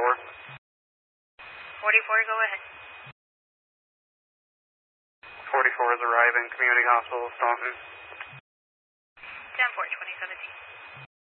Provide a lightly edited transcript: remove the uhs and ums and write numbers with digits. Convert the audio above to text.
44, go ahead. 44 is arriving, Community Hospital, Staunton. 10-4, 2017.